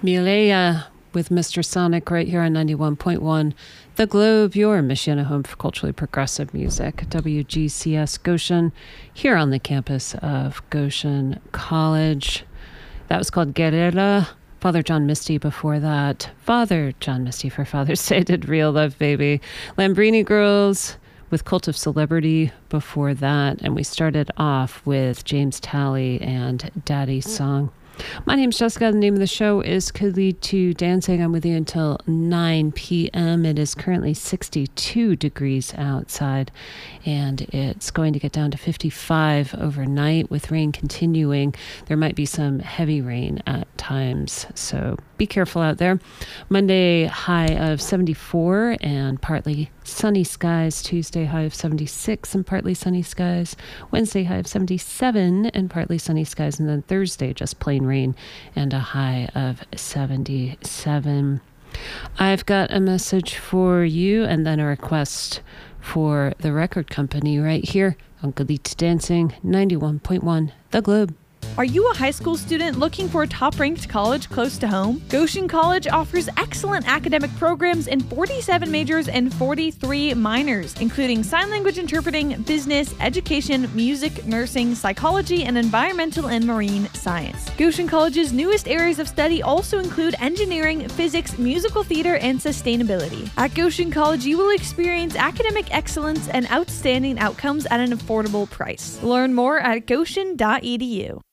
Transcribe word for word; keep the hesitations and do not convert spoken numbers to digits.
Milea with Mister Sonic right here on ninety-one point one. The Globe, your Michiana home for culturally progressive music. W G C S Goshen, here on the campus of Goshen College. That was called Guerrera. Father John Misty before that. Father John Misty for Father's Day did Real Love Baby. Lambrini Girls with Cult of Celebrity before that. And we started off with James Talley and Daddy's Song. My name's Jessica. The name of the show is Could Lead to Dancing. I'm with you until nine p.m. It is currently sixty-two degrees outside, and it's going to get down to fifty-five overnight with rain continuing. There might be some heavy rain at times, so be careful out there. Monday, high of seventy-four and partly sunny skies. Tuesday, high of seventy-six and partly sunny skies. Wednesday, high of seventy-seven and partly sunny skies. And then Thursday, just plain rain and a high of seventy-seven. I've got a message for you and then a request for the record company right here on Good Lead to Dancing, ninety-one point one, The Globe. Are you a high school student looking for a top-ranked college close to home? Goshen College offers excellent academic programs in forty-seven majors and forty-three minors, including sign language interpreting, business, education, music, nursing, psychology, and environmental and marine science. Goshen College's newest areas of study also include engineering, physics, musical theater, and sustainability. At Goshen College, you will experience academic excellence and outstanding outcomes at an affordable price. Learn more at goshen dot e d u.